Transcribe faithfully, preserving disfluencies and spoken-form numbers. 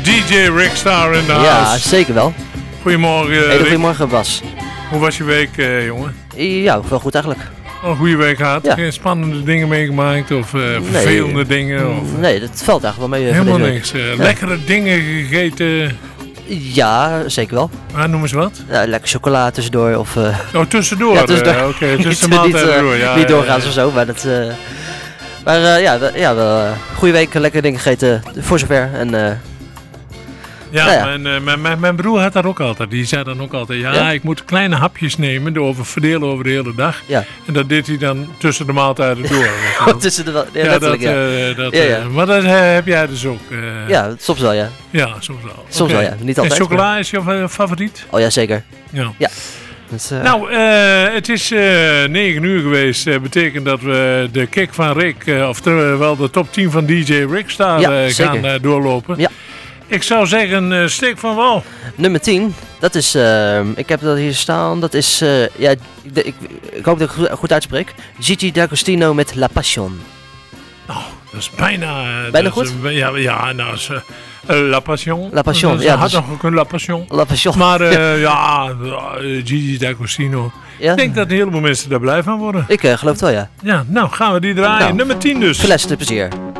D J Rickstar in de Ja, house. zeker wel. Goedemorgen, Hele Rick. goedemorgen, Bas. Hoe was je week, uh, jongen? Ja, wel goed eigenlijk. Een goede week gehad? Ja. Geen spannende dingen meegemaakt of uh, vervelende nee. dingen? Of... Nee, dat valt eigenlijk wel mee. Helemaal deze niks. Uh, ja. Lekkere dingen gegeten? Ja, zeker wel. Ah, noem eens wat. Ja, lekker chocola tussendoor. Of, uh... Oh, tussendoor? Ja, tussendoor. Uh, Oké, okay. tussen niet, maaltijden uh, door. Ja, niet doorgaans ja, of zo, maar dat... Uh... Maar uh, ja, wel, ja wel, uh, goede week, lekkere dingen gegeten, voor zover. En, uh... Ja, nou ja. Mijn, uh, mijn, mijn, mijn broer had dat ook altijd. Die zei dan ook altijd, ja, ja? ik moet kleine hapjes nemen, over, verdelen over de hele dag. Ja. En dat deed hij dan tussen de maaltijden door. Oh, tussen de... Ja, ja, dat, ja. Uh, dat ja, ja. Uh, maar dat uh, heb jij dus ook. Uh... Ja, soms wel, ja. Ja, soms wel. Soms okay. wel, ja. Niet altijd. En chocola maar... is jouw favoriet? Oh ja, zeker. Ja. ja. Dus, uh... Nou, uh, het is uh, negen uur geweest. Dat uh, betekent dat we de kick van Rick, uh, oftewel de top tien van D J Rickstar ja, uh, gaan uh, doorlopen. Ja. Ik zou zeggen, uh, steek van wal. Nummer tien, dat is, uh, ik heb dat hier staan, dat is, uh, ja, de, ik, ik hoop dat ik het goed, goed uitspreek. Gigi D'Agostino met La Passion. Oh, dat is bijna... Uh, bijna dat goed? Is, uh, ja, ja, nou is... Uh, Uh, La Passion. La Passion, dus ja. had Dus... nog gekund, La Passion. La Passion. Maar uh, ja, uh, Gigi D'Agostino. Ja? Ik denk dat een heleboel mensen daar blij van worden. Ik uh, geloof het wel, ja. Ja, nou gaan we die draaien. Nou, nummer tien dus. Veel plezier.